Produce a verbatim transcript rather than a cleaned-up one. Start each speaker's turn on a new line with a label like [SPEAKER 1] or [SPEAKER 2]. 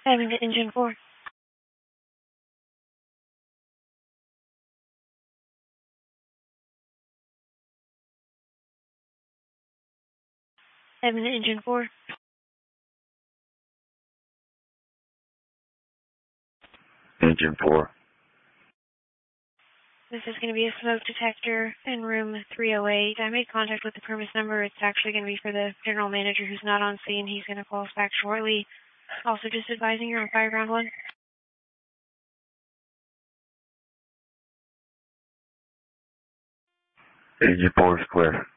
[SPEAKER 1] Having to engine four. Having to engine four.
[SPEAKER 2] Engine four.
[SPEAKER 1] This is going to be a smoke detector in room three oh eight. I made contact with the premise number. It's actually going to be for the general manager who's not on scene. He's going to call us back shortly. Also, just advising you're on Fireground one.
[SPEAKER 2] Engine four is clear.